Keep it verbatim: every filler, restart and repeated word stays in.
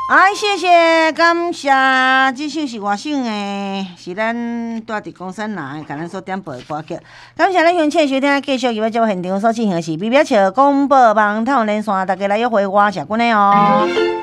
哎，谢谢，感谢，这首是外省的，是咱住伫公山南，甲咱所点播的歌曲。感谢咱乡亲收听，继续入来节目现场所进行的是比表笑广播网台连线，大家来约会我谢君的哦。